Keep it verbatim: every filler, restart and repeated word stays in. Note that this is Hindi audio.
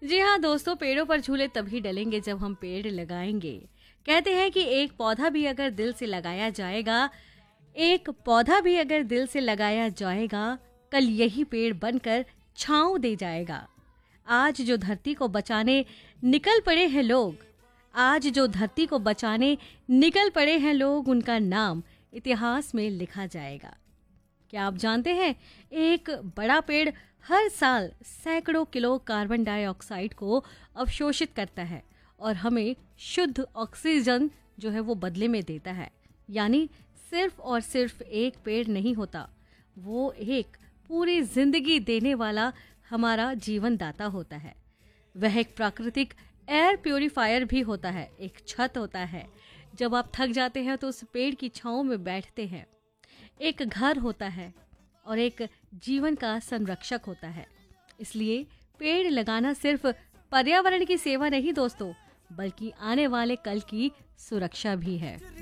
जी हाँ दोस्तों, पेड़ों पर झूले तभी डलेंगे जब हम पेड़ लगाएंगे। कहते हैं कि एक पौधा भी अगर दिल से लगाया जाएगा, एक पौधा भी अगर दिल से लगाया जाएगा, कल यही पेड़ बनकर छांव दे जाएगा। आज जो धरती को बचाने निकल पड़े हैं लोग, आज जो धरती को बचाने निकल पड़े हैं लोग, उनका नाम इतिहास में लिखा जाएगा। क्या आप जानते हैं, एक बड़ा पेड़ हर साल सैकड़ों किलो कार्बन डाइऑक्साइड को अवशोषित करता है और हमें शुद्ध ऑक्सीजन जो है वो बदले में देता है। यानी सिर्फ और सिर्फ एक पेड़ नहीं होता, वो एक पूरी जिंदगी देने वाला हमारा जीवन दाता होता है। वह एक प्राकृतिक एयर प्यूरिफायर भी होता है, एक छत होता है। जब आप थक जाते हैं तो उस पेड़ की छांव में बैठते हैं। एक घर होता है और एक जीवन का संरक्षक होता है। इसलिए पेड़ लगाना सिर्फ पर्यावरण की सेवा नहीं दोस्तों, बल्कि आने वाले कल की सुरक्षा भी है।